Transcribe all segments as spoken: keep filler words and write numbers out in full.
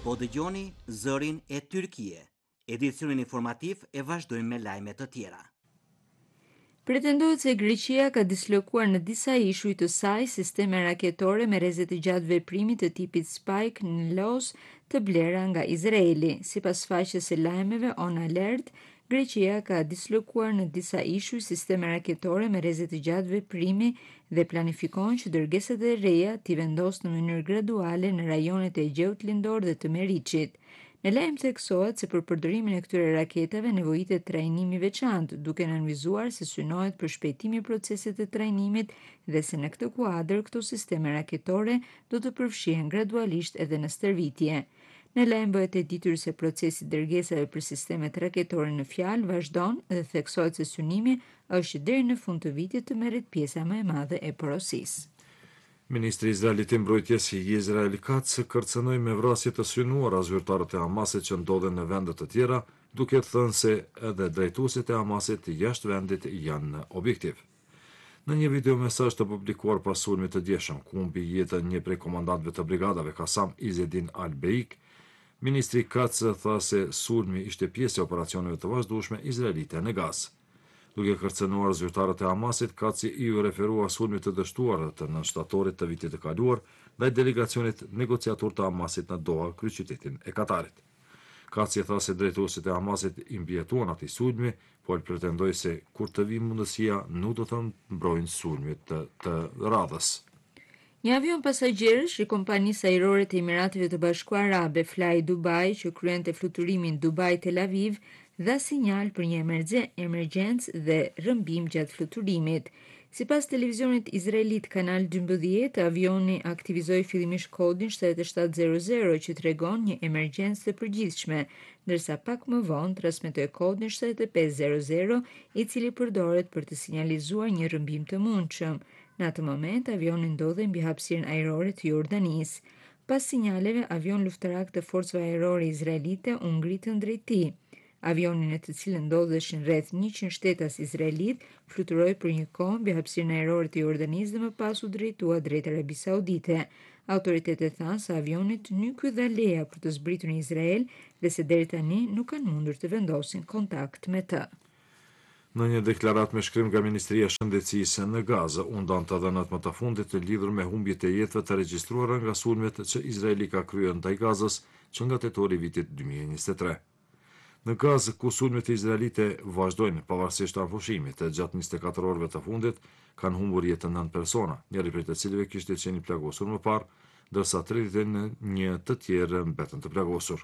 Po dëgjoni zërin e Tyrkie. Edicionin informativ e vazhdojmë me lajme të tjera. Pretendohet se Greqia ka dislokuar në disa ishuj të saj sisteme raketore me rreze të gjatë veprimit të tipit Spike në lozë të blera nga Izraeli. Sipas faqes së lajmeve On Alert, Greqia ka dislokuar në disa ishuj sisteme raketore me rreze të gjatë veprimi dhe planifikon që dërgesat e reja t'i vendosë në mënyrë graduale në rajonet e Egjeut Lindor dhe të Meriçit. Në lajm theksohet se për përdorimin e këtyre raketave nevojitet trajnim i veçantë, duke nënvizuar se synohet për shpejtimi i procesit të trajnimit dhe se në këtë kuadër këto sisteme raketore do të përfshihen gradualisht edhe në stërvitje. Në lajm bëhet e ditur se procesi i dërgesave për sistemet raketore në fjalë vazhdon dhe theksohet se synimi është që deri në fund të vitit të merret pjesa më e madhe e porosisë. Ministri izraelit i mbrojtjes Yisrael Katz kërcënoi me vrasje të synuara zyrtarët e Hamasit që ndodhen në vende të tjera, duke thënë se edhe drejtuesit e Hamasit jashtë vendit janë objektiv. Në një video mesazh të publikuar pas sulmit të djeshëm, ku humbi jetën një prej komandantëve të brigadave Kasam Izedin Al-Beik, ministri Katz tha se sulmi ishte pjesë e operacioneve të vazhdueshme izraelite në Gazë. Duke kërcënuar zyrtarët e Hamasit, Katzi i u referua sulmit të dështuar të nëntështatorit të vitit të kaluar dhe delegacionit negociator të Hamasit në Doha, kryeqytetin e Katarit. Katzi tha se drejtuesit e Hamasit i mbjetuan atij sulmi, por pretendoi se kur të vijë mundësia nuk do të mbrojnë sulmit të, të radhës. Një avion pasagjerësh i kompanisë ajrore të Emirateve të Bashkuara Arabe Fly Dubai që kryente fluturimin Dubai Tel Aviv dha sinjal për një emergjencë dhe rrëmbim gjatë fluturimit. Sipas televizionit izraelit Kanal dymbëdhjetë, avioni aktivizoi fillimisht kodin shtatëdhjetë shtatë zero zero që tregon një emergjencë të përgjithshme, ndërsa pak më vonë transmetoi kodin shtatëdhjetë pesë zero zero, i cili përdoret për të sinjalizuar një rrëmbim të mundshëm. Në atë moment, avioni ndodhej mbi hapësirën ajrore të Jordanisë. Pas sinjaleve, avion luftarak të forcave ajrore izraelite u ngritën drejt tij. Avioni në të cilën ndodheshin rreth njëqind shtetas izraelit fluturoi për një kohë mbi hapësirën ajrore të Jordanisë dhe më pas u drejtua drejt Arabisë Saudite. Autoritetet thanë se avionit nuk u dha leja për të zbritur në Izrael dhe se deri tani nuk kanë mundur të vendosin kontakt me të. Në një deklarat me shkrim nga Ministria e Shëndetësisë në Gazë, u ndante dhënat më të fundit të lidhur me humbjet e jetëve të regjistruara nga sulmet që Izraeli ka kryer ndaj Gazës që nga tetori vitit dy mijë e njëzet e tre. Në Gazë, ku sulmet izraelite vazhdojnë pavarësisht anfushimit, gjatë njëzet e katër orëve të fundit, kanë humbur jetën nëntë persona, njëri prej të cilëve kishte qenë i plagosur më parë, ndërsa tridhjetë e një të tjerë mbetën të plagosur.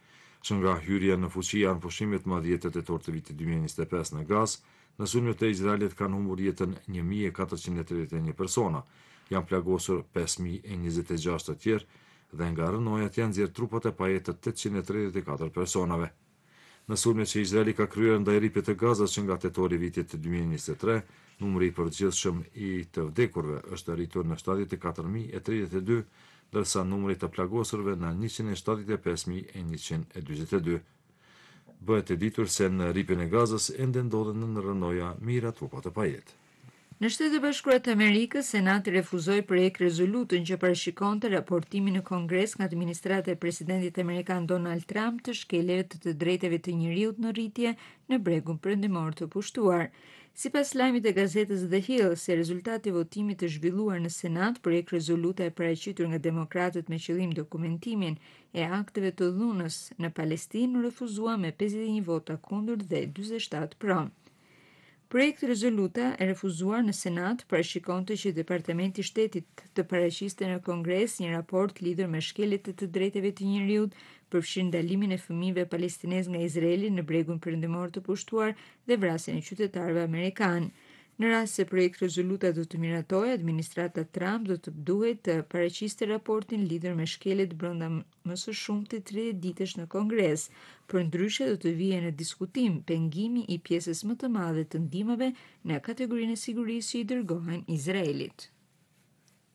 Që nga hyrja në fuqi e anfushimit më dhjetë tetor të vitit dy mijë e njëzet e pesë në Gazë, në sulmet e Izraelit kanë humbur jetën një mijë e katërqind e tridhjetë e një persona, janë plagosur pesë mijë e njëzet e gjashtë të tjerë dhe nga rënojat janë nxjerrë trupat e pajet të tetëqind e tridhjetë e katër personave. Në sulmet që Izraeli ka kryer ndaj ripit të Gazës që nga tetori vitit dy mijë e njëzet e tre, numri i përgjithshëm i të vdekurve është arritur në shtatëdhjetë e katër mijë e tridhjetë e dy, ndërsa numri të plagosurve në njëqind e shtatëdhjetë e pesë mijë e njëqind e dyzet e dy. Bëhet e ditur se në ripin e Gazës ende ndodhen në rënoja mijëra trupa të pajet. Në Shtetet e Bashkuara të Amerikës, Senati refuzoi projekt rezolutën që parashikonte raportimin në Kongres nga administrata e presidentit amerikan Donald Trump të shkeljeve të të drejtave të njeriut në rritje në bregun perëndimor të pushtuar. Sipas lajmit e gazetës The Hill, se rezultati i votimit të zhvilluar në Senat, projekt rezoluta e paraqitur nga demokratët me qëllim dokumentimin e akteve të dhunës në Palestinë u refuzua me pesëdhjetë e një vota kundër dhe dyzet e shtatë pro. Projekti rezoluta e refuzuar në Senat parashikonte që Departamenti i Shtetit të paraqiste në Kongres një raport lidhur me shkeljet e të drejtave të njeriut, përfshirë ndalimin e fëmijëve palestinezë nga Izraeli në bregun perëndimor të pushtuar dhe vrasjen e qytetarëve amerikanë. Në rast se projekt rezoluta do të miratojë, administrata Trump do të duhet të paraqiste raportin lidhur me shkeljet brenda më së shumti tridhjetë ditësh në Kongres. Përndryshe do të vijë në diskutim pengimi i pjesës më të madhe të ndihmave në kategorinë e sigurisë që i dërgohen Izraelit.